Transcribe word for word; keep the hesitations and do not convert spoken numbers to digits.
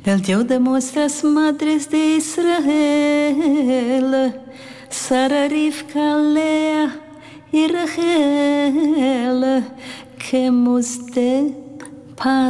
El Dios de nuestras madres de Israel, Sara, Rivka, Lea y Rachel, que hemos de paz.